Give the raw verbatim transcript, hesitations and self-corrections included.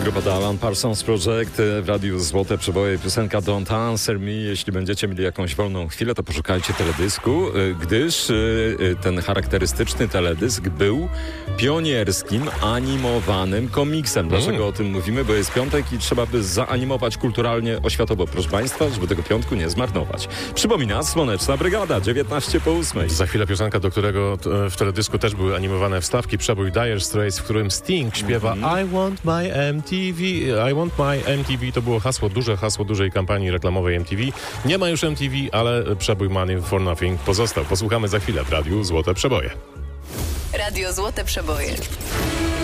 Grupa The Alan Parsons Project w radiu Złote Przeboje, piosenka Don't Answer Me. Jeśli będziecie mieli jakąś wolną chwilę, to poszukajcie teledysku, gdyż ten charakterystyczny teledysk był pionierskim, animowanym komiksem. Dlaczego mm. o tym mówimy? Bo jest piątek i trzeba by zaanimować kulturalnie, oświatowo, proszę Państwa, żeby tego piątku nie zmarnować. Przypomina Słoneczna Brygada, dziewiętnaście po ósmej. Za chwilę piosenka, do którego t- w teledysku też były animowane wstawki, przebój Dire Straits, w którym Sting śpiewa mm. I want my M T V, I want my M T V. To było hasło, duże hasło dużej kampanii reklamowej M T V. Nie ma już M T V, ale przebój Money for Nothing pozostał. Posłuchamy za chwilę w radiu Złote Przeboje. Radio Złote Przeboje.